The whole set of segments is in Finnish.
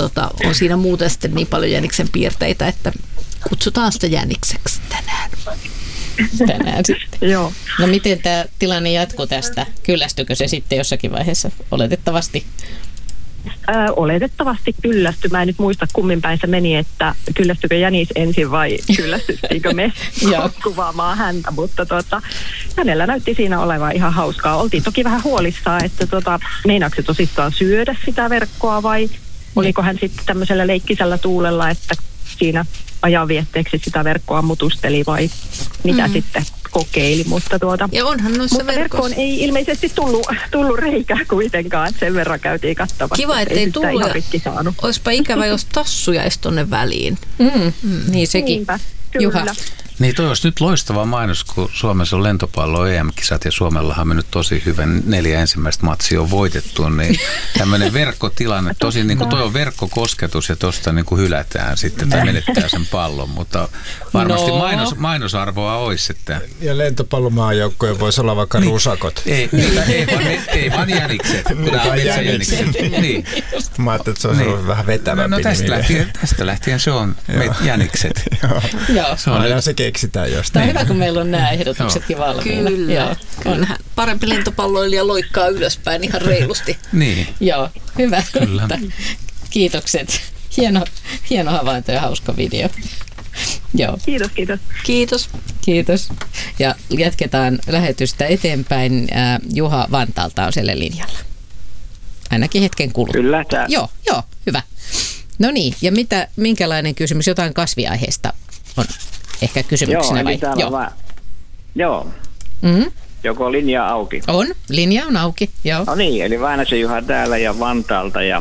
on siinä muuten sitten niin paljon jäniksen piirteitä, että kutsutaan sitä jänikseksi tänään. Tänään sitten. Joo. No miten tämä tilanne jatkuu tästä? Kyllästykö se sitten jossakin vaiheessa oletettavasti? Oletettavasti kyllästy. Mä en nyt muista kummin päin se meni, että kyllästykö jänis ensin vai kyllästyttiinkö me kuvaamaan häntä, mutta hänellä näytti siinä olevan ihan hauskaa. Oltiin toki vähän huolissaan, että meinaako se tosissaan syödä sitä verkkoa vai oliko hän sitten tämmöisellä leikkisellä tuulella, että siinä ajanvietteeksi sitä verkkoa mutusteli vai mitä sitten kokeili, mutta ja onhan noissa verkkoon ei ilmeisesti tullut reikää kuitenkaan, että sen verran käytiin kattavasti. Kiva, ettei tullut. Olisipa ikävä, jos tassu jäisi tonne väliin. Niin sekin. Niinpä, Juha. kyllä. Niin toi olisi nyt loistava mainos, kun Suomessa on lentopallo EM-kisat ja Suomellahan on mennyt tosi hyvin. 4 ensimmäistä matsia on voitettu, niin tämmöinen verkkotilanne, tosi niin kuin toi on verkkokosketus ja tosta niin kuin hylätään sitten tai menettää sen pallon, mutta varmasti mainosarvoa olisi sitten. Ja lentopallomaajoukkojen voisi olla vaikka rusakot. Ei vaan jänikset. Metsäjänikset. Niin. Mä ajattelin, että se olisi vähän vetävämpi. No tästä lähtien se on jänikset. Joo. Se on se keksitään jostain. Tämä on hyvä, kun meillä on nämä ehdotuksetkin valmiina. Kyllä. Joo. Kyllähän parempi lentopalloilija loikkaa ylöspäin ihan reilusti. Niin. Joo, hyvä. Kyllä. Kiitokset. Hieno havainto ja hauska video. Joo. Kiitos. Ja jatketaan lähetystä eteenpäin. Juha Vantaalta on siellä linjalla. Ainakin hetken kuluttua. Kyllä. Joo, hyvä. No niin, ja minkälainen kysymys? Jotain kasviaiheesta on ehkä kysymyksenä vai? Joo. Mm-hmm. Joko linja auki? Linja on auki, joo. No niin, eli Väänäsen Juha täällä ja Vantaalta ja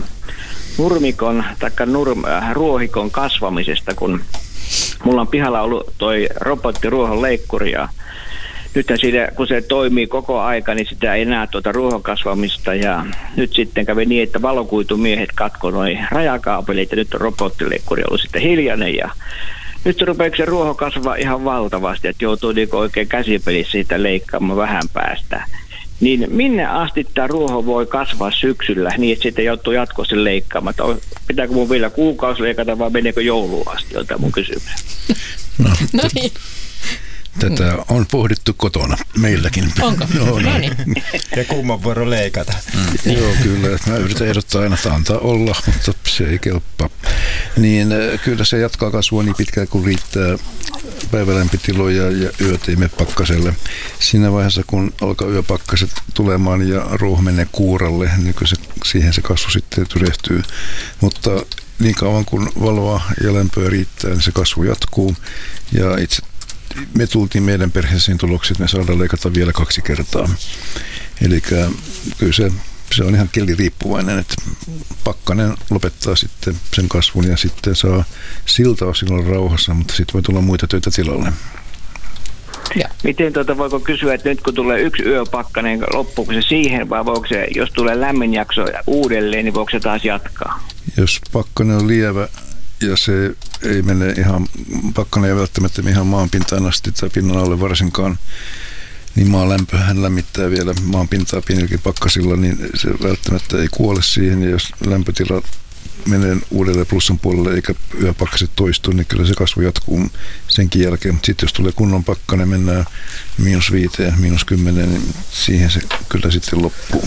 ruohikon kasvamisesta, kun mulla on pihalla ollut toi robottiruohon leikkuri ja nythän siitä, kun se toimii koko aika, niin sitä ei näe ruohon kasvamista ja nyt sitten kävi niin, että valokuitumiehet katkoi noi rajakaapelit ja nyt on robottileikkuri ollut sitten hiljainen ja nyt se rupeaa se ruoho kasvaa ihan valtavasti, että joutuu niin oikein käsipelissä siitä leikkaamaan vähän päästä. Niin minne asti tämä ruoho voi kasvaa syksyllä niin, että sitten joutuu jatkossa leikkaamaan? Pitääkö mun vielä kuukausi leikata vai meneekö jouluun asti, on tämä mun kysymys. No niin. Tätä on pohdittu kotona meilläkin. Onko? No niin. Ja kumman vuoro leikata. Joo, kyllä. Mä yritän ehdottaa aina, että antaa olla, mutta se ei kelpaa. Niin kyllä se jatkaa kasvua niin pitkään, kun riittää päivälämpötiloja ja yöt ei mene pakkaselle. Siinä vaiheessa, kun alkaa yöpakkaset tulemaan ja ruoho menee kuuralle, niin siihen se kasvu sitten tyrehtyy. Mutta niin kauan kun valoa ja lämpöä riittää, niin se kasvu jatkuu. Ja me tultiin meidän perheeseen tuloksi, että me saadaan leikata vielä 2 kertaa. Eli kyllä se on ihan keliriippuvainen, että pakkanen lopettaa sitten sen kasvun ja sitten saa siltä osin olla rauhassa, mutta sitten voi tulla muita töitä tilalle. Ja. Miten voiko kysyä, että nyt kun tulee 1 yöpakkanen, loppuuko se siihen vai voiko se, jos tulee lämmin jakso uudelleen, niin voiko se taas jatkaa? Jos pakkanen on lievä ja se ei mene ihan, pakkanen ei välttämättä ihan maanpintaan asti tai pinnan alle varsinkaan, niin maan lämpöhän lämmittää vielä maan pintaa pienilläkin pakkasilla, niin se välttämättä ei kuole siihen. Ja jos lämpötila menee uudelleen plussan puolelle eikä yöpakkaset toistu, niin kyllä se kasvu jatkuu senkin jälkeen. Mutta sitten jos tulee kunnon pakkanen, mennään -5, -10, niin siihen se kyllä sitten loppuu.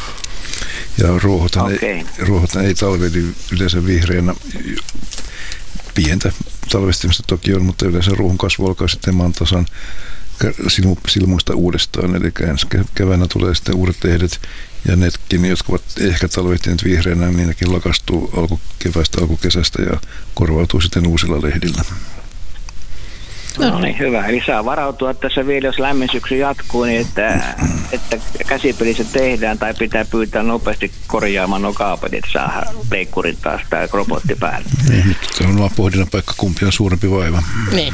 Ja ruohothan ei talveli yleensä vihreänä. Pientä talvestimista toki on, mutta yleensä ruohon kasvu alkaa sitten maan tasan silmuista uudestaan, eli ensi keväänä tulee sitten uudet lehdet, ja nekin, jotka ovat ehkä talvehtineet vihreänä, niin nekin lakastuu alkukeväästä, alkukesästä ja korvautuu sitten uusilla lehdillä. No niin, hyvä. Eli saa varautua tässä vielä, jos lämmin syksy jatkuu, niin että käsipelissä tehdään tai pitää pyytää nopeasti korjaamaan nuo kaapelit, että saa leikkurin taas tai robotti päälle. Niin, nyt on vaan pohdinnan paikka, kumpi on suurempi vaiva. Niin.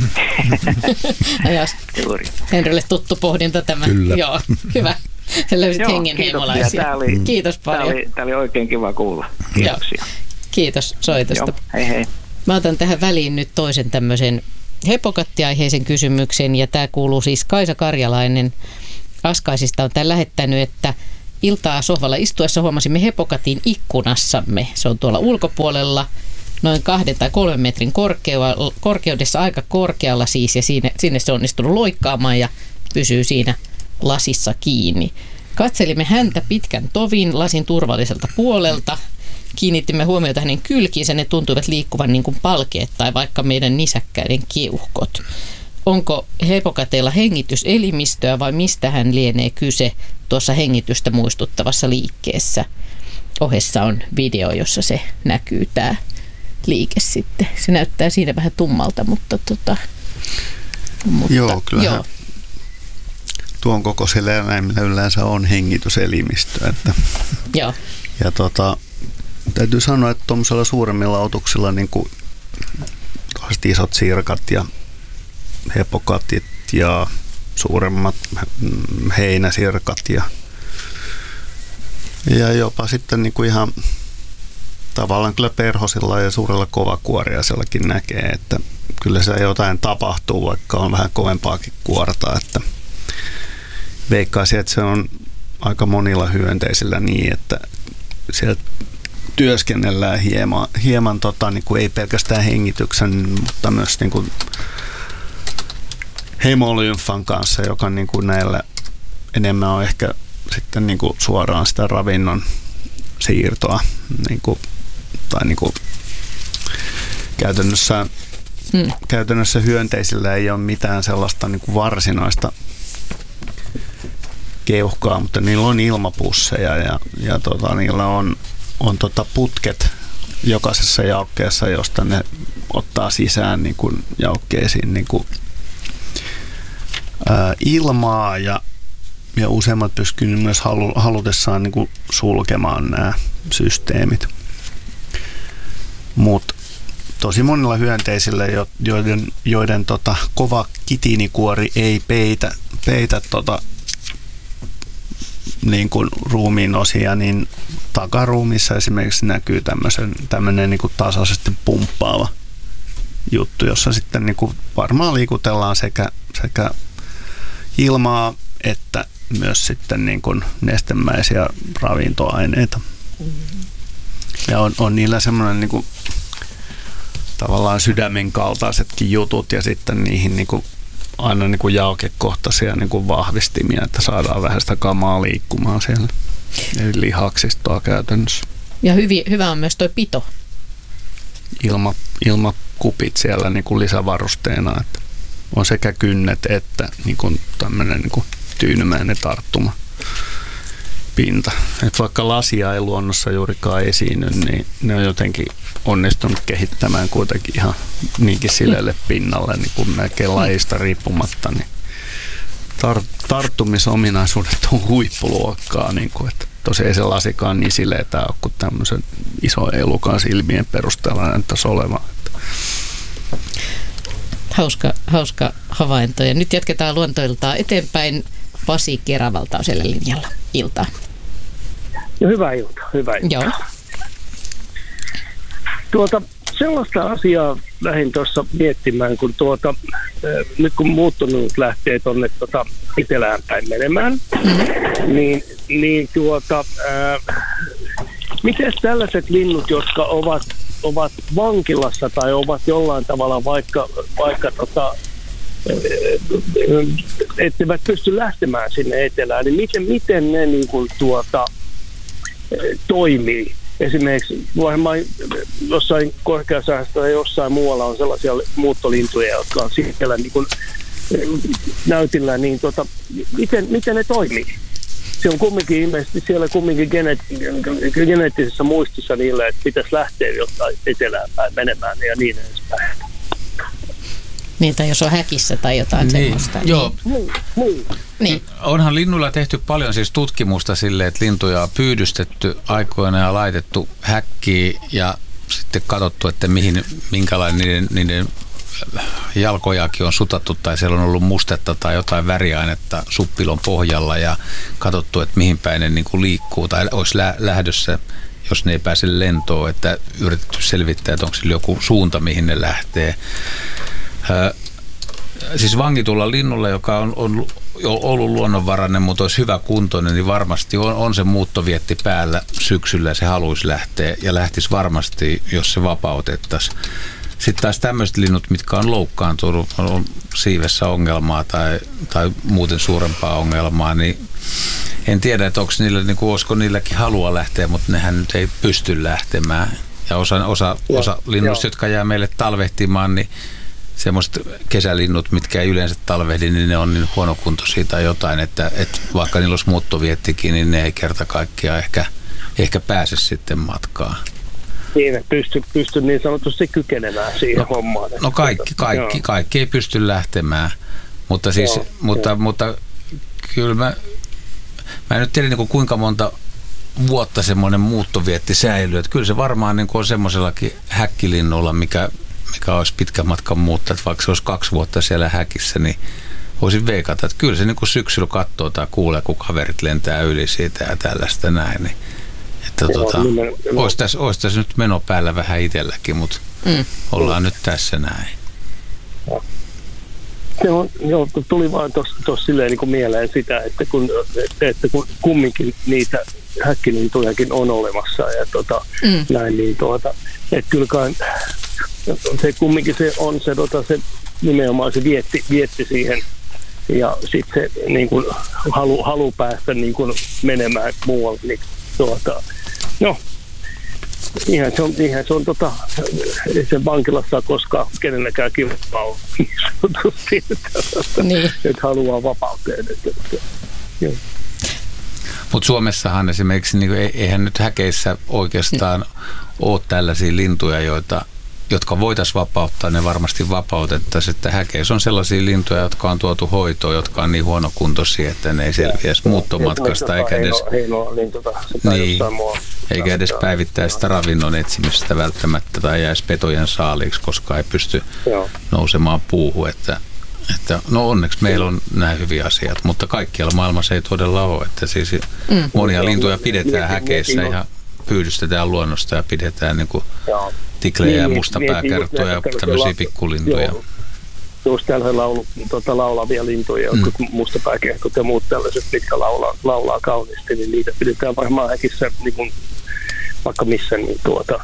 Henrille tuttu pohdinta tämä. Kyllä. Joo, hyvä. Löysit hengenheimolaisia. Kiitos paljon. Tämä oli oikein kiva kuulla. Kiitoksia. Joo. Kiitos soitosta. Joo, hei hei. Mä otan tähän väliin nyt toisen tämmöisen hepokattiaiheisen kysymyksen, ja tämä kuuluu siis Kaisa Karjalainen Askaisista on tämän lähettänyt, että Iltaa sohvalla istuessa huomasimme hepokatin ikkunassamme. Se on tuolla ulkopuolella noin 2 tai 3 metrin korkeudessa, aika korkealla siis, ja sinne se on onnistunut loikkaamaan ja pysyy siinä lasissa kiinni. Katselimme häntä pitkän tovin lasin turvalliselta puolelta. Kiinnittimme huomiota hänen kylkiinsä, ne tuntuivat liikkuvan niin kuin palkeet tai vaikka meidän nisäkkäiden keuhkot. Onko hepokateilla hengityselimistöä vai mistä hän lienee kyse tuossa hengitystä muistuttavassa liikkeessä? Ohessa on video, jossa se näkyy tämä liike sitten. Se näyttää siinä vähän tummalta, mutta joo, kyllähän joo. Tuon kokoisella eläimillä yleensä on hengityselimistö. Että. Joo. Ja täytyy sanoa, että tuollaisilla suuremmilla otuksilla niin kuin isot sirkat ja hepokatit ja suuremmat heinäsirkat ja jopa sitten niin kuin ihan tavallaan kyllä perhosilla ja suurella kovakuoriaisellakin näkee, että kyllä se jotain tapahtuu, vaikka on vähän kovempaakin kuorta, että veikkaisin, että se on aika monilla hyönteisillä niin, että siellä työskennellään hieman niin kuin ei pelkästään hengityksen, mutta myös niin kuin hemolymfan kanssa, joka niin kuin näillä enemmän on ehkä sitten niin kuin suoraan sitä ravinnon siirtoa niin kuin, tai niin kuin käytännössä hyönteisillä ei ole mitään sellaista niin kuin varsinaista keuhkaa, mutta niillä on ilmapusseja ja niillä on putket jokaisessa jaukkeessa, josta ne ottaa sisään niin kuin jaukkeisiin niin kuin ilmaa ja useimmat pystyvät myös halutessaan niin kuin sulkemaan nämä systeemit. Mutta tosi monilla hyönteisillä, joiden kova kitiinikuori ei peitä niin kuin ruumiin osia, niin takaruumissa esimerkiksi näkyy tämmöinen niin kuin tasaisesti pumppaava juttu, jossa sitten niin kuin varmaan liikutellaan sekä ilmaa että myös sitten niin kuin nestemäisiä ravintoaineita. Ja on niillä semmoinen niin kuin tavallaan sydämen kaltaisetkin jutut ja sitten niihin niin kuin aina niin kuin jaokekohtaisia niin kuin vahvistimia, että saadaan vähän sitä kamaa liikkumaan siellä. Eli lihaksistoa käytännössä. Ja hyvä on myös tuo pito. Ilmakupit siellä niin kuin lisävarusteena, että on sekä kynnet että niin kuin tämmöinen niin kuin tyynymäinen tarttuma pinta. Et vaikka lasia ei luonnossa juurikaan esiinny, niin ne on jotenkin onnistunut kehittämään kuitenkin ihan niinkin sileelle pinnalle, niin kuin melkein lajista riippumatta, niin tarttumisominaisuudet on huippuluokkaa, niin kuin, että tosiaan ei se lasikaan niin sileetä ole kuin tämmöisen iso elukan silmien perusteella näyttäisi olevan. Hauska havainto. Ja nyt jatketaan luontoiltaa eteenpäin. Pasi Keravalta on siellä linjalla. Iltaa. No, hyvää iltaa. Joo. Sellaista asiaa lähdin tuossa miettimään, kun nyt kun muuttunut lähtee tuonne etelään päin menemään, miten tällaiset linnut, jotka ovat vankilassa tai ovat jollain tavalla vaikka etteivät pysty lähtemään sinne etelään, niin miten ne niin kuin toimii? Esimerkiksi jossain Korkeasaaressa tai jossain muualla on sellaisia muuttolintuja, jotka on siellä niin kuin näytillä, niin miten ne toimii? Se on kumminkin ilmeisesti siellä geneettisessä muistissa niillä, että pitäisi lähteä jotain etelään päin menemään ja niin edespäin. Niin, tai jos on häkissä tai jotain semmoista. Joo. Niin. Onhan linnuilla tehty paljon siis tutkimusta sille, että lintuja on pyydystetty aikoina ja laitettu häkkiin ja sitten katsottu, että minkälainen niiden jalkojakin on sutattu tai siellä on ollut mustetta tai jotain väriainetta suppilon pohjalla ja katsottu, että mihin päin ne niin kuin liikkuu tai olisi lähdössä, jos ne ei pääse lentoon, että yritetty selvittää, että onko sillä joku suunta, mihin ne lähtee. Siis vangitulla linnulla, joka on ollut luonnonvarainen, mutta olisi hyvä kuntoinen, niin varmasti on se muuttovietti päällä syksyllä ja se haluaisi lähteä ja lähtisi varmasti, jos se vapautettaisiin. Sitten taas tämmöiset linnut, mitkä on loukkaantunut, on siivessä ongelmaa tai muuten suurempaa ongelmaa, niin en tiedä, että onko niillä, niin kuin, olisiko niilläkin halua lähteä, mutta nehän nyt ei pysty lähtemään. Ja osa linnuista, jotka jää meille talvehtimaan, niin semmoiset kesälinnut, mitkä ei yleensä talvehdi, niin ne on niin huonokuntoisia tai jotain, että vaikka niillä olisi muuttoviettikin, niin ne ei kerta kaikkiaan ehkä pääse sitten matkaan. Niin, että pysty niin sanotusti kykenemään siihen hommaan. No kaikki ei pysty lähtemään, mutta siis, mutta kyllä mä en nyt tiedä niin kuinka monta vuotta semmoinen muuttovietti säilyy, että kyllä se varmaan niin on semmoisellakin häkkilinnulla, mikä olisi pitkän matkan muuttaa, että vaikka se olisi 2 vuotta siellä häkissä, niin voisin veikata, että kyllä se niin kuin syksyllä katsoo tai kuulee, kun kaverit lentää yli siitä ja tällaista näin, niin että olisi tässä nyt meno päällä vähän itselläkin, mutta ollaan nyt tässä näin. Joo, tuli vaan tuossa silleen niin kuin mieleen sitä, että kun kumminkin niitä häkkilintujakin on olemassa ja näin, niin että kylläkään se kumminkin se on se nimenomaan se vietti siihen ja sitten se niin kuin halu päästä niin kuin menemään muualle, niin no Ihan se on ei se vankilassa koskaan kenelläkään kivaa ole niin. Että haluaa vapauteen. Mutta Suomessahan esimerkiksi niin eihän nyt häkeissä oikeastaan ole tällaisia lintuja, jotka voitaisiin vapauttaa, ne varmasti vapautettaisiin. Että häkeissä on sellaisia lintuja, jotka on tuotu hoitoon, jotka on niin huonokuntoisia, että ne ei selviäisi muuttomatkasta eikä edes päivittäistä ravinnon etsimistä välttämättä tai jäisi petojen saaliiksi, koska ei pysty nousemaan puuhun. Että no onneksi meillä on näin hyviä asiat, mutta kaikkialla maailmassa ei todella ole. Että siis monia lintuja pidetään häkeissä ihan pyydystetään luonnosta ja pidetään niin kuin tiklejä ja mustapääkertoja ja tämmöisiä pikkulintuja. Just tällaisia laulavia lintuja, jotka mustapääkertot ja muut tällaiset, mitkä laulaa kauniisti, niin niitä pidetään varmaan häkissä niin kuin vaikka missä. Niin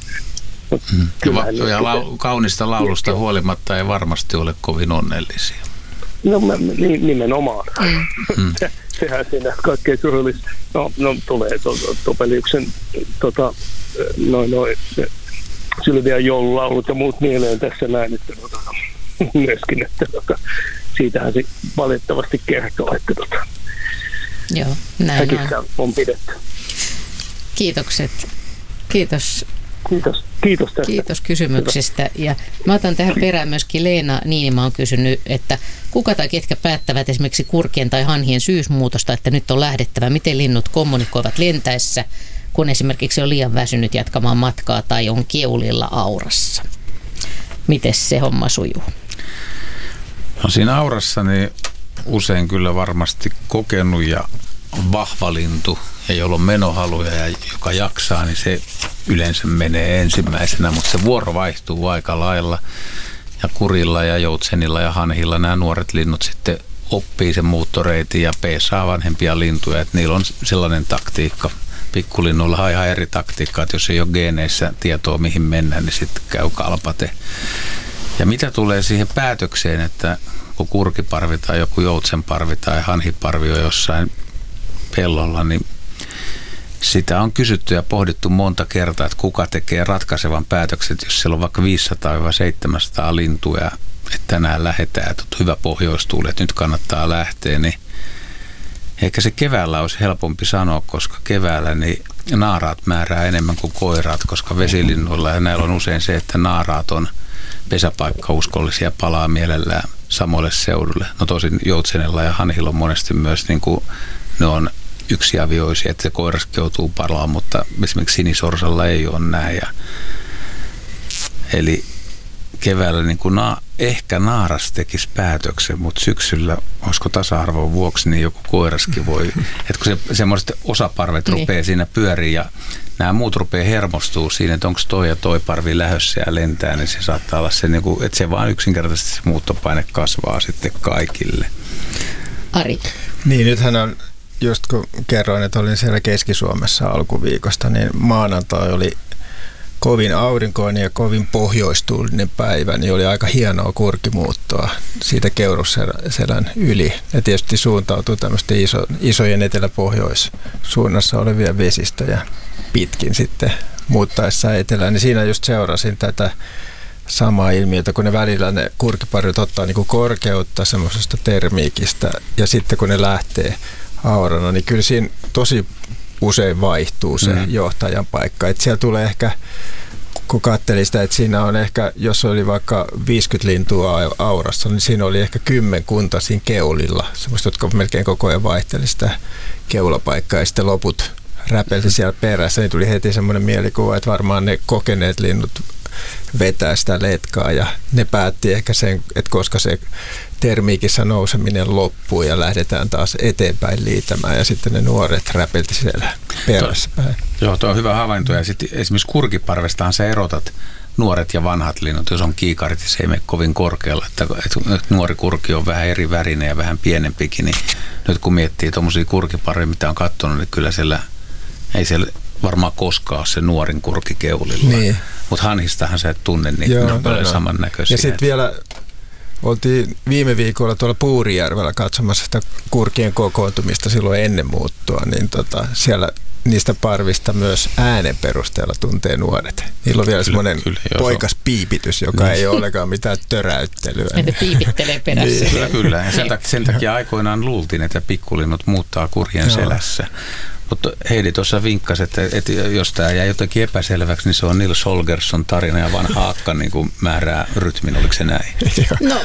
kaunista laulusta huolimatta ei varmasti ole kovin onnellisia. No nimenomaan. Sehän siinä kaikkein surullista. No tulee Topeliuksen Sylvian joululaulut ja muut mieleen tässä näin, että myöskin, että siitähän se valitettavasti kertoo, että joo, näin on pidetty. Kiitokset. Kiitos tästä. Kiitos kysymyksestä. Ja mä otan tähän perään myöskin Leena Niinimä on kysynyt, että kuka tai ketkä päättävät esimerkiksi kurkien tai hanhien syysmuutosta, että nyt on lähdettävä, miten linnut kommunikoivat lentäessä, kun esimerkiksi on liian väsynyt jatkamaan matkaa tai on keulilla aurassa. Miten se homma sujuu? No siinä aurassa niin usein kyllä varmasti kokenut ja vahva lintu, ja jolla on menohaluja ja joka jaksaa, niin se yleensä menee ensimmäisenä, mutta se vuoro vaihtuu aika lailla. Ja kurilla ja joutsenilla ja hanhilla nämä nuoret linnut sitten oppii sen muuttoreitin ja peesaa vanhempia lintuja, että niillä on sellainen taktiikka. Pikkulinnuilla on ihan eri taktiikkaa, että jos ei ole geeneissä tietoa mihin mennään, niin sitten käy kalpate. Ja mitä tulee siihen päätökseen, että kun kurkiparvi tai joku joutsenparvi tai hanhiparvi on jossain pellolla, niin sitä on kysytty ja pohdittu monta kertaa, että kuka tekee ratkaisevan päätöksen, jos siellä on vaikka 500-700 lintuja, että tänään lähdetään, että on hyvä pohjoistuuli, että nyt kannattaa lähteä, niin ehkä se keväällä olisi helpompi sanoa, koska keväällä niin naaraat määrää enemmän kuin koiraat, koska vesilinnuilla ja näillä on usein se, että naaraat on pesäpaikkauskollisia, palaa mielellään samoille seudulle. No tosin joutsenella ja hanhilla on monesti myös niin kuin ne on yksiavioisia, että se koiraskin joutuu palaamaan, mutta esimerkiksi sinisorsalla ei ole näin. Eli keväällä niin kuin ehkä naaras tekisi päätöksen, mutta syksyllä, olisiko tasa-arvon vuoksi, niin joku koiraskin voi. Että kun semmoiset osaparvet rupeaa siinä pyöriin ja nämä muut rupeaa hermostuu siinä, että onko toi ja toi parvi lähdössä ja lentää, niin se saattaa olla se, niin kuin, että se vaan yksinkertaisesti se muuttopaine kasvaa sitten kaikille. Ari. Niin, nythän on, just kun kerroin, että olin siellä Keski-Suomessa alkuviikosta, niin maanantai oli kovin aurinkoinen ja kovin pohjoistuulinen päivä, niin oli aika hienoa kurkimuuttoa siitä Keurusselän yli. Ja tietysti suuntautuu tämmöisten isojen etelä-pohjois-suunnassa olevia vesistöjä pitkin sitten muuttaessa etelään. Niin siinä just seurasin tätä samaa ilmiötä, kun ne välillä ne kurkiparvet ottaa niin kuin korkeutta semmoisesta termiikistä ja sitten kun ne lähtee aurana, niin kyllä siinä tosi usein vaihtuu se johtajan paikka. Että siellä tulee ehkä, kun katselin sitä, että siinä on ehkä, jos oli vaikka 50 lintua aurassa, niin siinä oli ehkä 10 siinä keulilla, semmoista, jotka melkein koko ajan vaihteli sitä keulapaikkaa ja sitten loput räpelsi siellä perässä, niin tuli heti semmoinen mielikuva, että varmaan ne kokeneet linnut vetää sitä letkaa ja ne päätti ehkä sen, että koska se termiikissä nouseminen loppuu ja lähdetään taas eteenpäin liitämään ja sitten ne nuoret räpelti siellä perässä päin. Joo, tuo on hyvä havainto ja sitten esimerkiksi kurkiparvestahan sä erotat nuoret ja vanhat linnut, jos on kiikarit, se ei mene kovin korkealla, että nuori kurki on vähän eri värinen ja vähän pienempikin, niin nyt kun miettii tuommoisia kurkiparveja, mitä on katsonut, niin kyllä ei siellä varmaan koskaan ole se nuorin kurki keulilla. Niin. Mutta hanhistahan sä et tunne niitä, ne on paljon samannäköisiä. Ja sitten vielä oltiin viime viikolla tuolla Puurijärvellä katsomassa sitä kurkien kokoontumista silloin ennen muuttoa, niin siellä niistä parvista myös äänen perusteella tuntee nuoret. Niillä on vielä semmoinen poikas piipitys, joka ei ole ollenkaan mitään töräyttelyä. Ne piipittelee perässä. Niin. Kyllä, ja sen takia aikoinaan luultiin, että pikkulinnut muuttaa kurjen selässä. Mutta Heidi tuossa vinkkasi, että jos tämä jäi jotenkin epäselväksi, niin se on Nils Holgersson tarina ja vanha akka niin kuin määrää rytmin, oliko se näin? No,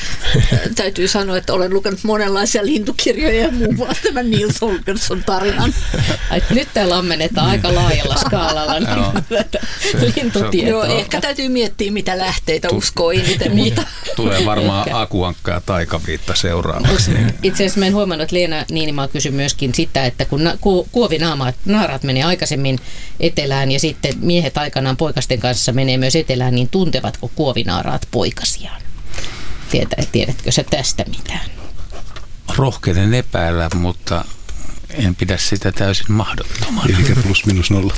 täytyy sanoa, että olen lukenut monenlaisia lintukirjoja ja muun muassa tämän Nils Holgersson tarinan. Nyt täällä ammennetaan aika laajalla skaalalla lintutietoa. Joo, ehkä täytyy miettiä, mitä lähteitä uskoo eniten. Tulee varmaan Akuankka ja Taikaviitta seuraavaksi. Niin. Itse asiassa mä en huomannut, että Leena Niinimaa kysyi myöskin sitä, että kun kuovinaaraat menee aikaisemmin etelään ja sitten miehet aikanaan poikasten kanssa menee myös etelään, niin tuntevatko kuovinaaraat poikasiaan? Tiedätkö sä tästä mitään? Rohkeinen epäillä, mutta en pidä sitä täysin mahdottomana. Eli plus minus nolla.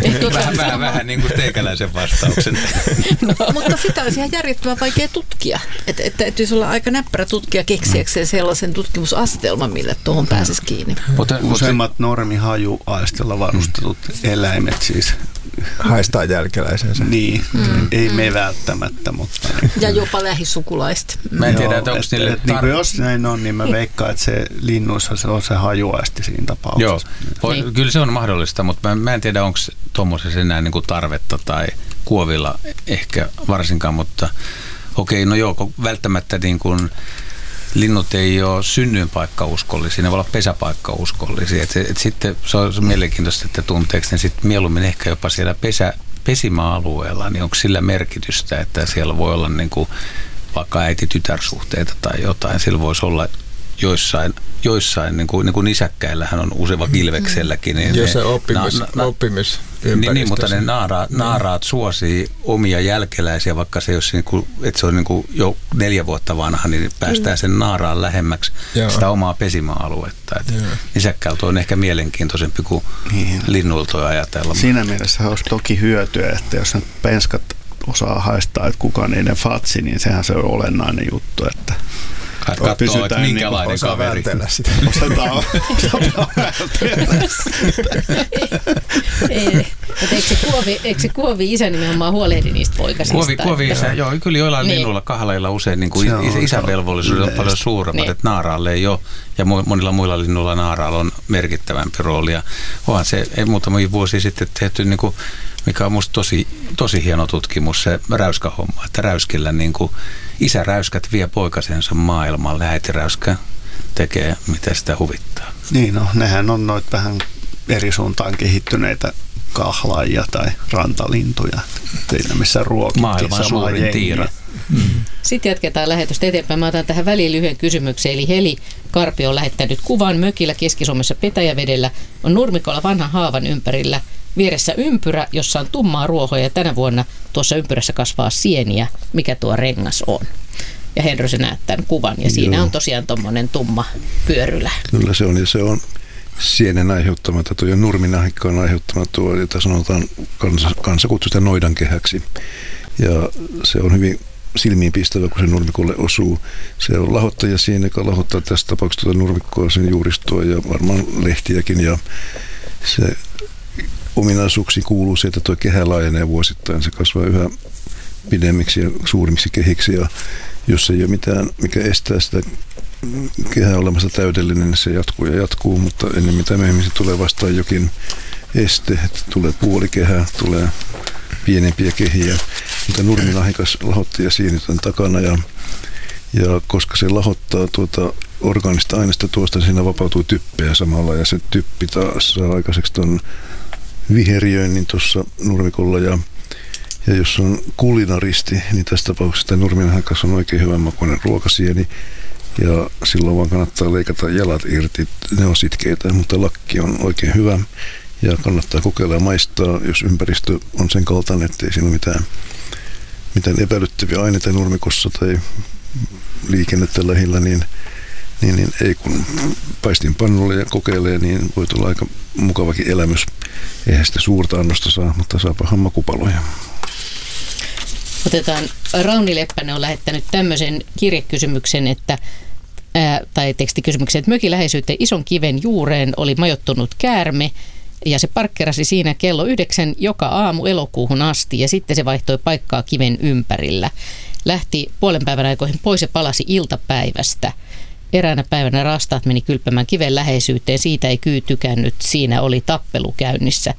Vähän niin kuin teikäläisen vastauksen. Mutta sitä olisi ihan järjettömän vaikea tutkia. Että täytyisi olla aika näppärä tutkija keksiäkseen sellaisen tutkimusasetelman, mille tuohon pääsisi kiinni. Useimmat normihajuaistella varustetut eläimet siis haistaa jälkeläisensä. Niin, ei me välttämättä, mutta ja jopa lähisukulaista. Mä en tiedä, että onko niille jos näin on, niin mä veikkaan, että se linnuissa se on se hajuaisti siinä tapauksessa. Joo, kyllä se on mahdollista, mutta mä en tiedä, onko tuommoisessa enää niin kuin tarvetta tai kuovilla ehkä varsinkaan, mutta okei, no joo, välttämättä niin kuin linnut ei ole synnyinpaikkauskollisia, ne voi olla pesäpaikkauskollisia. Et sitten se on mielenkiintoista, että tunteeko ne sitten mieluummin ehkä jopa siellä pesimäalueella, niin onko sillä merkitystä, että siellä voi olla niin kuin vaikka äiti-tytärsuhteita tai jotain. Sillä voisi olla joissain niin kuin nisäkkäillähän on usein kilvekselläkin. Niin jos se oppimisympäristö. Niin, mutta ne naaraat suosii omia jälkeläisiä, vaikka se, jos että se on niin kuin jo 4 vuotta vanha, niin päästään sen naaraan lähemmäksi sitä omaa pesimäaluetta. Nisäkkäiltä on ehkä mielenkiintoisempi kuin linnuilta ajatella. Siinä mielessä olisi toki hyötyä, että jos ne penskat osaa haistaa, että kuka niiden fatsi, niin sehän se on olennainen juttu, että katsoo, että minkälainen kaveri. Osataan vältellä Eikö se kuovi isä nimenomaan huolehdi niistä poikasista? Kuovi isä, joo, kyllä joillain linnuilla kahdella usein niin kuin isävelvollisuus on paljon suuremmat, että naaraalle ei ole, ja monilla muilla linnuilla naaraalla on merkittävämpi rooli. Ja onhan se muutamia vuosia sitten tehty, niin kuin, mikä on musta tosi hieno tutkimus, se räyskähomma, että räyskillä niin kuin isäräyskät vie poikasensa maailmalle, äitiräyskä tekee, mitä sitä huvittaa. Niin, no nehän on noita vähän eri suuntaan kehittyneitä kahlaajia tai rantalintuja, teillä missä ruokittiin maailman suurin tiira. Sitten jatketaan lähetystä eteenpäin. Mä otan tähän väliin lyhyen kysymyksen. Eli Heli Karpi on lähettänyt kuvan mökillä Keski-Suomessa Petäjävedellä. On nurmikolla vanhan haavan ympärillä vieressä ympyrä, jossa on tummaa ruohoa ja tänä vuonna tuossa ympyrässä kasvaa sieniä. Mikä tuo rengas on? Ja Henry, sä näet tämän kuvan ja siinä on tosiaan tommonen tumma pyörylä. Kyllä se on, ja se on sienen aiheuttama, tuo nurminahikkaan aiheuttama tuo, jota sanotaan kansa kutsuu sitä noidankehäksi. Ja se on hyvin silmiinpistävä, kun se nurmikolle osuu. Se on lahottaja siinä, joka lahottaa tässä tapauksessa tuota nurmikkoa, sen juuristoa ja varmaan lehtiäkin. Ja se ominaisuuksiin kuuluu se, että tuo kehä laajenee vuosittain. Se kasvaa yhä pidemmiksi ja suurimmiksi kehiksi. Ja jos ei ole mitään, mikä estää sitä kehää olemassa täydellinen, niin se jatkuu, mutta ennen mitä myöhemmin se tulee vastaan jokin este, että tulee puolikehä, tulee pienempiä kehiä, mutta nurminahikas lahottaja sieni tämän takana ja koska se lahottaa tuota orgaanista aineesta tuosta, niin siinä vapautuu typpeä samalla ja se typpi taas saa aikaiseksi tuon viheriöinnin tuossa nurmikolla ja jos on kulinaristi, niin tässä tapauksessa tämä nurminahikas on oikein hyvän makuinen ruokasieni ja silloin vaan kannattaa leikata jalat irti, ne on sitkeitä, mutta lakki on oikein hyvä. Ja kannattaa kokeilla ja maistaa, jos ympäristö on sen kaltainen, ettei siinä ole mitään epäilyttäviä aineita nurmikossa tai liikennettä lähellä, niin ei kun paistin pannulle ja kokeilee, niin voi tulla aika mukavakin elämys. Eihän sitä suurta annosta saa, mutta saapahan makupaloja. Otetaan, Rauni Leppänen on lähettänyt tämmöisen kirjekysymyksen, tai tekstikysymyksen, että mökin läheisyyteen ison kiven juureen oli majoittunut käärme, ja se parkkerasi siinä kello 9 joka aamu elokuuhun asti ja sitten se vaihtoi paikkaa kiven ympärillä. Lähti puolen päivän aikoihin pois ja palasi iltapäivästä. Eräänä päivänä rastaat meni kylpämään kiven läheisyyteen, siitä ei kyy tykännyt, siinä oli tappelu käynnissä.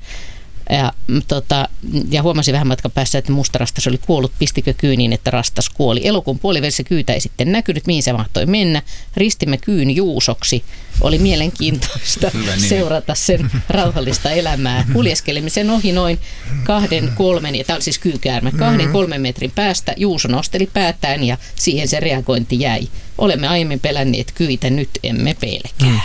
Ja huomasin vähän matkan päässä, että mustarastas oli kuollut, pistikö kyy niin, että rastas kuoli. Elokuun puolivälissä kyytä ei sitten näkynyt, mihin se mahtoi mennä. Ristimme kyyn Juusoksi. Oli mielenkiintoista seurata sen rauhallista elämää. Kuljeskelimme sen ohi noin 2-3, ja tämä oli siis kyykäärme, 2-3 metrin päästä. Juuso nosteli päätään ja siihen se reagointi jäi. Olemme aiemmin pelänneet kyitä, nyt emme pelkää.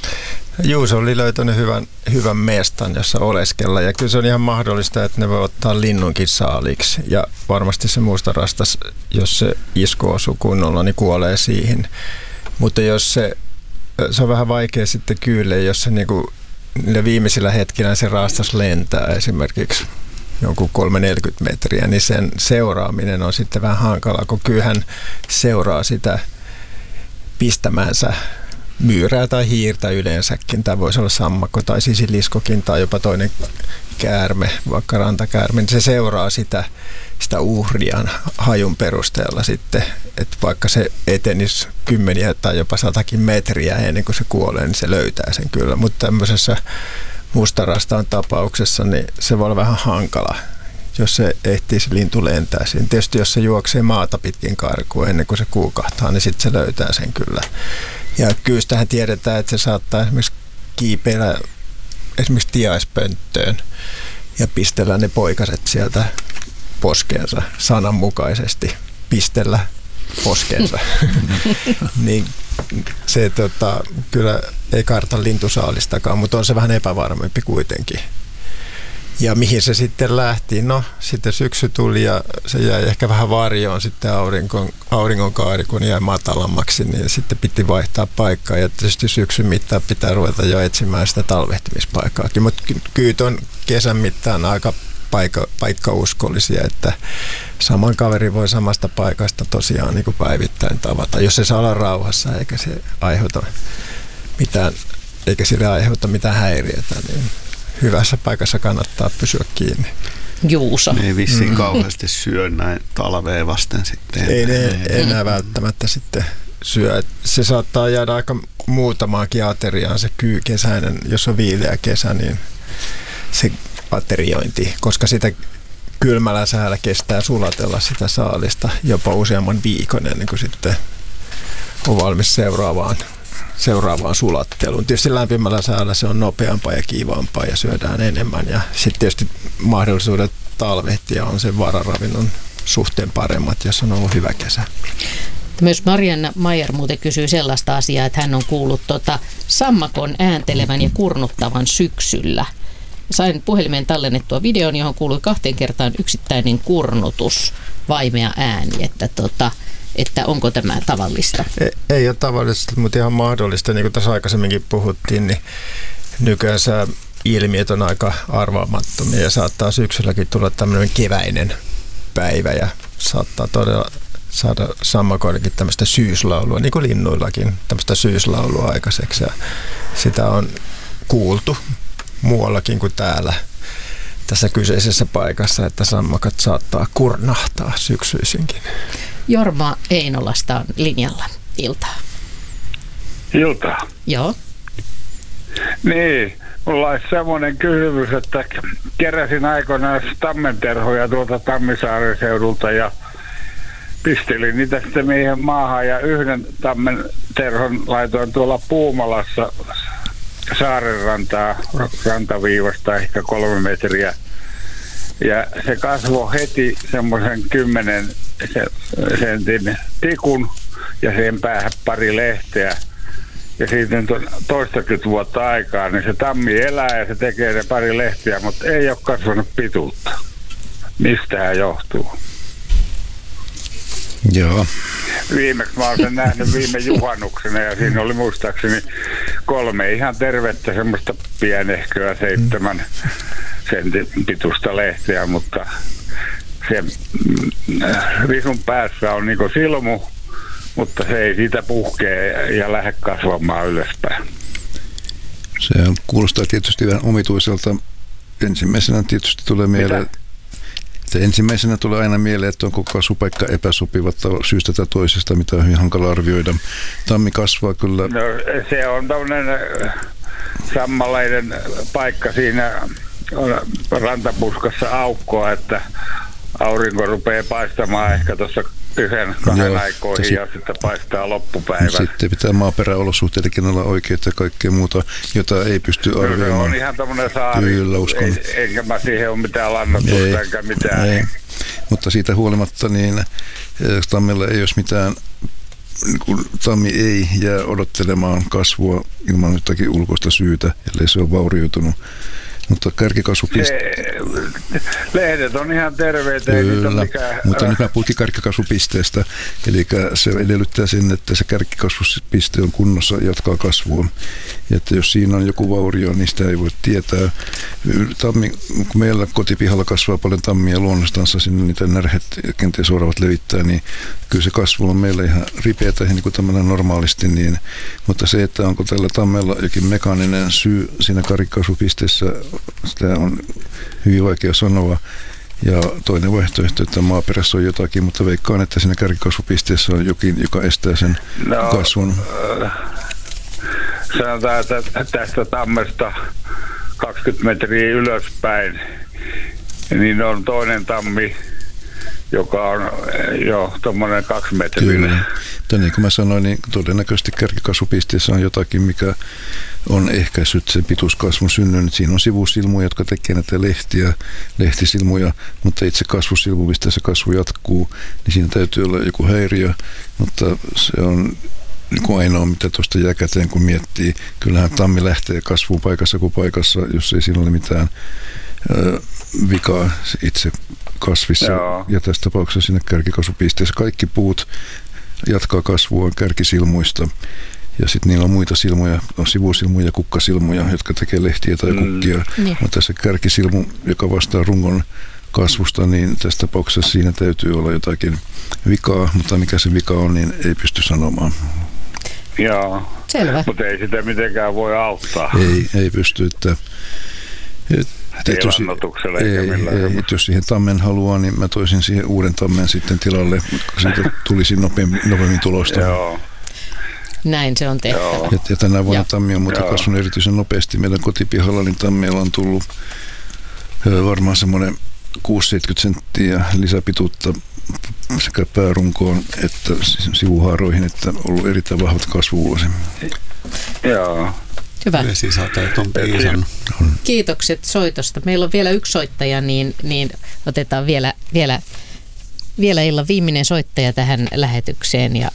Juuso oli löytänyt hyvän mestan, jossa oleskella. Ja kyllä se on ihan mahdollista, että ne voi ottaa linnunkin saaliksi. Ja varmasti se mustarastas, jos se isku osuu kunnolla, niin kuolee siihen. Mutta jos se on vähän vaikea sitten kyllä, jos se niinku, niillä viimeisillä hetkillä se rastas lentää esimerkiksi jonkun 30-40 metriä, niin sen seuraaminen on sitten vähän hankalaa, kun kyllähän seuraa sitä pistämäänsä myyrää tai hiirtä yleensäkin. Tämä voisi olla sammakko tai sisiliskokin tai jopa toinen käärme, vaikka rantakäärme. Niin se seuraa sitä uhrian hajun perusteella sitten, että vaikka se etenisi 10 tai jopa 100 metriä ennen kuin se kuolee, niin se löytää sen kyllä. Mutta tämmöisessä mustarastaan tapauksessa niin se voi olla vähän hankala, jos se ehtiisi lintu lentää siinä. Tietysti jos se juoksee maata pitkin karkuun ennen kuin se kuukahtaa, niin sitten se löytää sen kyllä. Ja kyystähän tiedetään, että se saattaa esimerkiksi kiipeillä esimerkiksi tiaispönttöön ja pistellä ne poikaset sieltä poskeensa sananmukaisesti. Pistellä poskeensa. Niin se kyllä ei karta lintusaalistakaan, mutta on se vähän epävarmempi kuitenkin. Ja mihin se sitten lähti? No, sitten syksy tuli ja se jäi ehkä vähän varjoon sitten auringonkaari, kun jäi matalammaksi, niin sitten piti vaihtaa paikkaa. Ja tietysti syksyn mittaan pitää ruveta jo etsimään sitä talvehtimispaikkaakin. Mutta kyyt on kesän mittaan aika paikkauskollisia, että saman kaveri voi samasta paikasta tosiaan niin kuin päivittäin tavata, jos se saa olla rauhassa eikä se aiheuta mitään häiriötä, niin hyvässä paikassa kannattaa pysyä kiinni. Juuso. Ne ei vissiin kauheasti syö näin talveen vasten sitten. Ei ne enää välttämättä sitten syö. Se saattaa jäädä aika muutamaankin ateriaan se kesäinen, jos on viileä kesä, niin se ateriointi, koska sitä kylmällä säällä kestää sulatella sitä saalista jopa useamman viikon ennen kuin sitten on valmis seuraavaan sulatteluun. Tietysti lämpimällä säällä se on nopeampaa ja kiivaampaa ja syödään enemmän. Ja sitten tietysti mahdollisuudet talvehtia on sen vararavinnon suhteen paremmat, jos on ollut hyvä kesä. Myös Marianna Maijer muuten kysyy sellaista asiaa, että hän on kuullut sammakon ääntelevän ja kurnuttavan syksyllä. sain puhelimeen tallennettua videon, johon kuului 2 kertaan yksittäinen kurnutus, vaimea ääni, että onko tämä tavallista? Ei ole tavallista, mutta ihan mahdollista. Niin kuin tässä aikaisemminkin puhuttiin, niin nykyään ilmiöt on aika arvaamattomia ja saattaa syksylläkin tulla tämmöinen keväinen päivä ja saattaa todella saada sammakoillakin tämmöistä syyslaulua, niin kuin linnuillakin tämmöistä syyslaulua aikaiseksi. Ja sitä on kuultu muuallakin kuin täällä tässä kyseisessä paikassa, että sammakat saattaa kurnahtaa syksyisinkin. Jorma Einolasta on linjalla. Iltaa. Iltaa. Joo. Niin, mulla olisi semmoinen kysymys, että keräsin aikoinaan tammenterhoja tuolta Tammisaaren seudulta ja pistelin niitä sitten mihin maahan ja yhden tammenterhon laitoin tuolla Puumalassa saarenrantaa, rantaviivasta ehkä 3 metriä. Ja se kasvoi heti semmoisen 10 sentin tikun ja sen päähän pari lehteä. Ja siitä on toistakymmentä vuotta aikaa, niin se tammi elää ja se tekee ne pari lehtiä, mutta ei ole kasvanut pituutta. Mistähän johtuu? Joo. Viimeksi mä oon sen nähnyt viime juhannuksena ja siinä oli muistaakseni 3 ihan tervettä semmoista pienehköä 7 sentin pituista lehteä, mutta se risun päässä on niinku silmu, mutta se ei siitä puhkee ja lähde kasvamaan ylöspäin. Se kuulostaa tietysti vähän omituiselta. Ensimmäisenä tietysti tulee mieleen, ensimmäisenä tulee aina mieleen, että onko kasvupaikka epäsopiva syystä tai toisesta, mitä on hyvin hankala arvioida. Tammi kasvaa kyllä. No, se on tämmöinen sammaleiden paikka, siinä on rantapuskassa aukkoa, että aurinko rupeaa paistamaan ehkä tuossa 1-2 aikoihin ja sitten paistaa loppupäivän. Sitten pitää maaperäolosuhteidenkin olla oikeita ja kaikkea muuta, jota ei pysty arvioimaan. Se on ihan tämmöinen saari. Kyllä, uskon. Enkä mä siihen ole mitään lannoitusta enkä mitään. Ei. Mutta siitä huolimatta niin tammilla ei olisi mitään, niin tammi ei jää odottelemaan kasvua ilman jotakin ulkoista syytä, ellei se ole vaurioitunut. Mutta kärkikasvupiste... Lehdet on ihan terveitä. Kyllä, mutta nyt mä puhuttiin kärkikasvupisteestä. Eli se edellyttää sen, että se kärkikasvupiste on kunnossa ja jatkaa kasvua. Ja että jos siinä on joku vaurio, niin sitä ei voi tietää. Tammi, kun meillä kotipihalla kasvaa paljon tammia luonnostansa, sinne niitä närhet kenties oravat levittää, niin kyllä se kasvu on meillä ihan ripeätä, niin kuin tämmöinen normaalisti. Niin, mutta se, että onko tällä tammella jokin mekaaninen syy siinä kärkikasvupisteessä, sitä on hyvin vaikea sanoa. Ja toinen vaihtoehto, että maaperässä on jotakin, mutta veikkaan, että siinä kärkikasvupisteessä on jokin, joka estää sen kasvun. Sanotaan, että tästä tammesta 20 metriä ylöspäin, niin on toinen tammi, joka on jo tuommoinen 2 metriä. Kyllä. Mutta niin kuin mä sanoin, niin todennäköisesti kärkikasvupisteessä on jotakin, mikä on ehkäissyt sen pituuskasvun synnyn. Siinä on sivusilmuja, jotka tekee näitä lehtisilmuja, mutta itse kasvusilmu, mistä se kasvu jatkuu, niin siinä täytyy olla joku häiriö, mutta se on niin kuin ainoa, mitä tuosta jää käteen, kun miettii. Kyllähän tammi lähtee kasvuun paikassa kuin paikassa, jos ei siinä ole mitään vikaa itse kasvissa. Joo. Ja tässä tapauksessa siinä kärkikasvupisteessä kaikki puut jatkaa kasvua kärkisilmuista. Ja sitten niillä on muita silmuja, on sivusilmuja ja kukkasilmuja, jotka tekee lehtiä tai kukkia. Mutta se kärkisilmu, joka vastaa rungon kasvusta, niin tässä tapauksessa siinä täytyy olla jotakin vikaa, mutta mikä se vika on, niin ei pysty sanomaan. Joo, selvä. Mutta ei sitä mitenkään voi auttaa. Ei pysty, että jos siihen tammen haluaa, niin mä toisin siihen uuden tammen sitten tilalle, koska siitä tulisi nopeammin tulosta. Joo. Näin se on tehtävä. Ja tänä vuonna tammi on muuten kasvanut erityisen nopeasti. Meidän kotipihalla niin tammeilla on tullut varmaan semmoinen 6-70 senttiä lisäpituutta sekä päärunkoon että sivuhaaroihin, että on ollut erittäin vahvat kasvuvuosi. Joo. Hyvä. Vesisateet on piisannut. Kiitokset soitosta. Meillä on vielä yksi soittaja, niin otetaan vielä illan viimeinen soittaja tähän lähetykseen. Ja,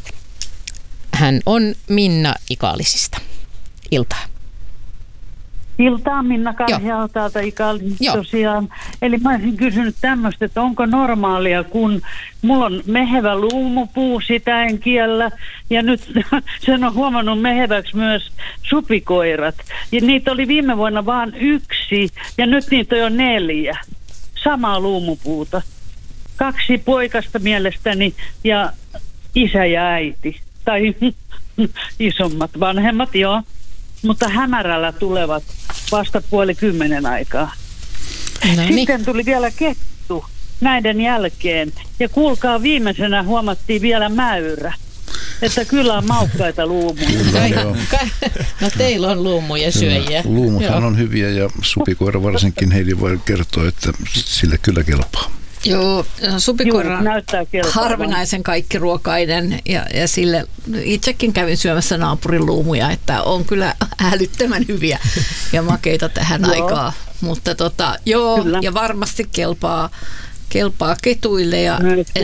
hän on Minna Ikaalisista. Iltaa. Iltaa, Minna Karhiala täältä Ikalista tosiaan. Eli mä olisin kysynyt tämmöistä, että onko normaalia, kun mulla on mehevä luumupuu, sitä en kiellä. Ja nyt sen on huomannut meheväksi myös supikoirat. Ja niitä oli viime vuonna vaan 1 ja nyt niitä on jo 4. Samaa luumupuuta. 2 poikasta mielestäni ja isä ja äiti. Tai isommat, vanhemmat, joo. Mutta hämärällä tulevat vasta 9:30 aikaa. No niin. Sitten tuli vielä kettu näiden jälkeen. Ja kuulkaa, viimeisenä huomattiin vielä mäyrä. Että kyllä on maukkaita luumuja. No teillä on luumuja syöjiä. Luumuthan on hyviä ja supikoira varsinkin, Heidi voi kertoa, että sille kyllä kelpaa. Joo, supikoira on harvinaisen kaikkiruokainen ja sille itsekin kävin syömässä naapurin luumuja, että on kyllä älyttömän hyviä ja makeita tähän aikaan. Mutta ja varmasti kelpaa ketuille ja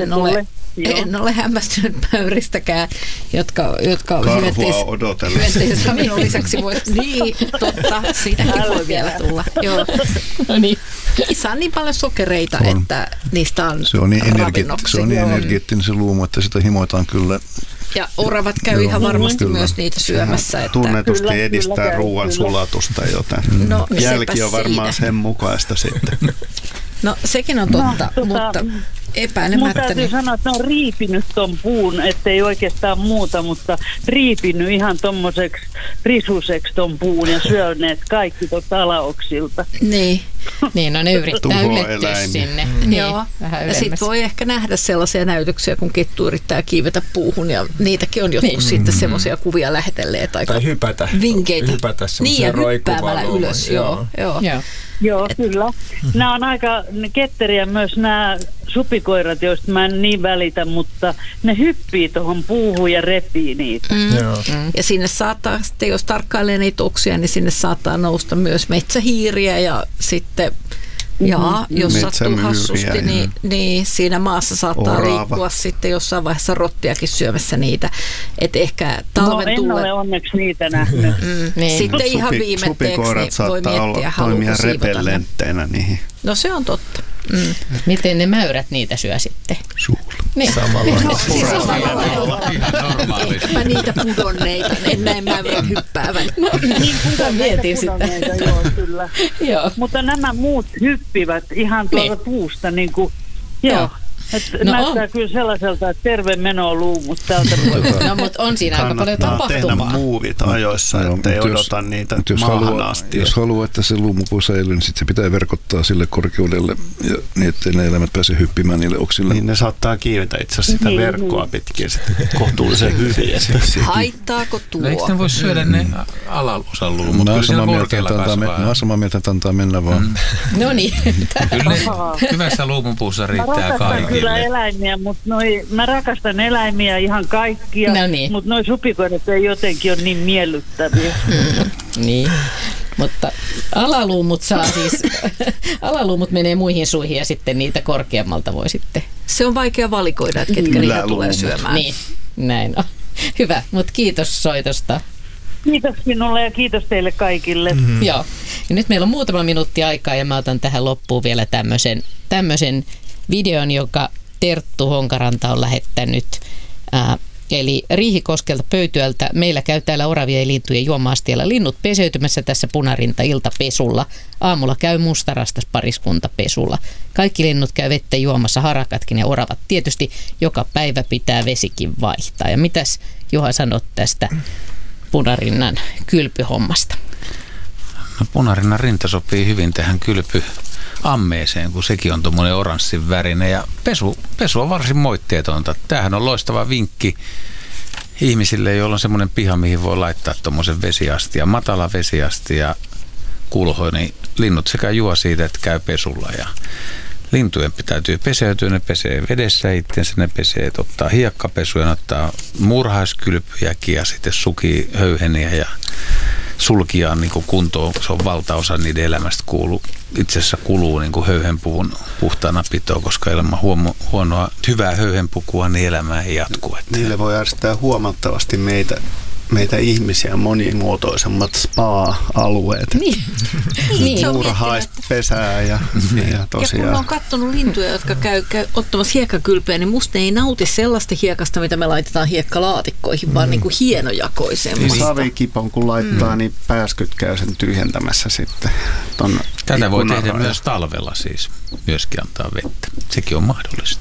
en ole hämmästynyt mäyristäkään, jotka hyönteisravinnon lisäksi voi. Niin, totta, siitäkin voi vielä tulla. Joo. No niin. Niissä on niin paljon sokereita, että niistä on se on niin energeettinen se luumu, että sitä himoitaan kyllä. Ja oravat käy ihan varmasti myös niitä syömässä. Että tunnetusti edistää ruoan sulatusta, joten jälki on varmaan sen mukaista sitten. No sekin on totta, mutta epäilemättä. Mun täytyy sanoa, että ne on riipinyt ton puun, ettei oikeastaan muuta, mutta riipinyt ihan tommoseksi risuseksi ton puun ja syöneet kaikki alaoksilta. Niin. Niin, no ne yrittää ylettyä sinne. Joo. Ja sitten voi ehkä nähdä sellaisia näytöksiä, kun kettu yrittää kiivetä puuhun ja niitäkin on jotkut sitten semmoisia kuvia lähetelleet. Tai hypätä semmoisia roikkuvaa ylös. Joo, kyllä. Nämä on aika ketteriä myös nämä supikoirat, joista mä en niin välitä, mutta ne hyppii tuohon puuhun ja repii niitä. Ja sinne saattaa, sitten jos tarkkailee niitä oksia, niin sinne saattaa nousta myös metsähiiriä ja sitten jos sattuu hassusti, niin siinä maassa saattaa liikkua sitten jossain vaiheessa rottiakin syömässä niitä. Että ehkä talven en ole onneksi niitä nähnyt. Sitten ihan viimetteeksi niin voi miettiä, haluuko repellentteinä niihin. No se on totta. Miten ne mäyrät niitä syö sitten? Suulla. Niin. Samalla. Ehkäpä niitä pudonneita, en näe mäyrän hyppäävän. Niin mietin sitä. Joo, kyllä. Mutta nämä muut hyppivät ihan tuolta puusta niin kuin, näyttää kyllä sellaiselta, että terve meno luumut tältä puolelta. No, mutta on siinä aika paljon tapahtumaa. Kannattaa tehdä muuvit ajoissa, ettei odota niitä maahan asti. Jos haluaa, että se luumupuu säilyy, niin sitten se pitää verkottaa sille korkeudelle, ja niin ettei ne eläimet pääse hyppimään niille oksille. Niin ne saattaa kiivetä itse asiassa sitä verkkoa pitkin kohtuullisen hyviä. Haittaako tuo? No, eikö ne voi syödä ne alaosan luumut? Mä oon samaa mieltä, että antaa mennä vaan. No niin. Kyllä hyvässä luumupuussa riittää kaikille. Eläimiä, mutta mä rakastan eläimiä ihan kaikkia, mutta noi supikoirat ei jotenkin ole niin miellyttäviä. Niin, mutta alaluumut menee muihin suihin ja sitten niitä korkeammalta voi sitten. Se on vaikea valikoida, että ketkä niitä tulee syömään. Niin, näin on. Hyvä, mutta kiitos soitosta. Kiitos minulle ja kiitos teille kaikille. Joo, ja nyt meillä on muutama minuutti aikaa ja mä otan tähän loppuun vielä tämmöisen videon, joka Terttu Honkaranta on lähettänyt. Eli Riihikoskelta Pöytyältä. Meillä käy täällä oravia ja lintujen juoma-astialla linnut peseytymässä tässä punarinta-iltapesulla. Aamulla käy mustarastas pariskunta pesulla. Kaikki linnut käy vettä juomassa, harakatkin ja oravat. Tietysti joka päivä pitää vesikin vaihtaa. Ja mitäs Juha sanot tästä punarinnan kylpyhommasta? No, punarinnan rinta sopii hyvin tähän kylpyammeeseen, kun sekin on tuommoinen oranssin värinen ja pesu on varsin moitteetonta. Tämähän on loistava vinkki ihmisille, joilla on semmoinen piha, mihin voi laittaa tuommoisen vesiastia, matala vesiastia kulho, niin linnut sekä juo siitä, että käy pesulla ja lintujen täytyy peseytyä, ne pesee vedessä itsensä, ne pesee, ottaa hiekkapesuja, ottaa murhaiskylpyjäkin ja sitten sukii höyheniä ja sulkiaan niin kuin kuntoon. Se on valtaosa niiden elämästä itse asiassa kuluu niin kuin höyhenpuvun puhtaana pitoa, koska ilman hyvää höyhenpukua niin elämä ei jatku. Niille voi järjestää huomattavasti meitä ihmisiä monimuotoisemmat spa-alueet. Niin. Muurahaispesää ja tosiaan. Ja kun on katsonut lintuja, jotka käy ottamassa hiekkakylpeä, niin musta ne ei nauti sellaista hiekasta, mitä me laitetaan hiekkalaatikkoihin, vaan niin kuin hienojakoisemmasta. Savikipon kun laittaa, niin pääskyt käy sen tyhjentämässä sitten. Tätä voi tehdä myös talvella siis, myöskin antaa vettä. Sekin on mahdollista.